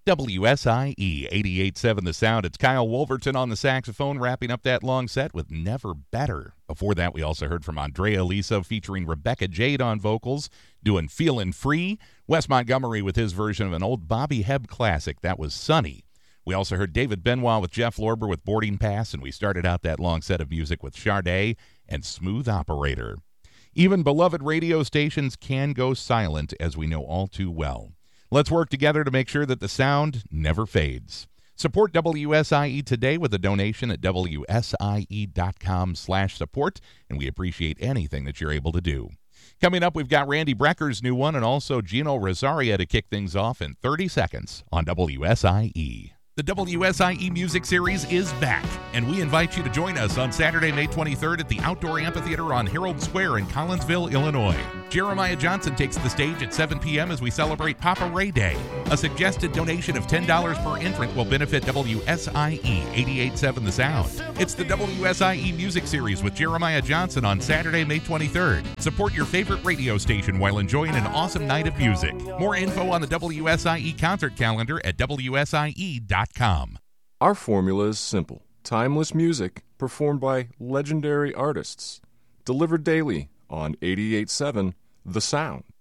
WSIE 88.7 The Sound. It's Kyle Wolverton on the saxophone, wrapping up that long set with Never Better. Before that, we also heard from Andrea Lisa featuring Rebecca Jade on vocals, doing Feelin' Free. Wes Montgomery with his version of an old Bobby Hebb classic. That was Sunny. We also heard David Benoit with Jeff Lorber with Boarding Pass, and we started out that long set of music with Sade and Smooth Operator. Even beloved radio stations can go silent, as we know all too well. Let's work together to make sure that the sound never fades. Support WSIE today with a donation at WSIE.com/support, and we appreciate anything that you're able to do. Coming up, we've got Randy Brecker's new one and also Gino Rosaria to kick things off in 30 seconds on WSIE. The WSIE Music Series is back, and we invite you to join us on Saturday, May 23rd at the Outdoor Amphitheater on Herald Square in Collinsville, Illinois. Jeremiah Johnson takes the stage at 7 p.m. as we celebrate Papa Ray Day. A suggested donation of $10 per entrant will benefit WSIE 88.7 The Sound. It's the WSIE Music Series with Jeremiah Johnson on Saturday, May 23rd. Support your favorite radio station while enjoying an awesome night of music. More info on the WSIE concert calendar at WSIE.com. Our formula is simple. Timeless music performed by legendary artists. Delivered daily on 88.7 The Sound.